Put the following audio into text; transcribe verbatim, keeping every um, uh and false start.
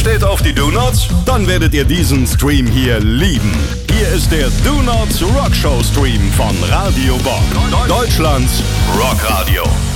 steht auf die Do-Nots? Dann werdet ihr diesen Stream hier lieben. Hier ist der Do-Nots Rockshow Stream von Radio Bob. Deutschlands Rockradio.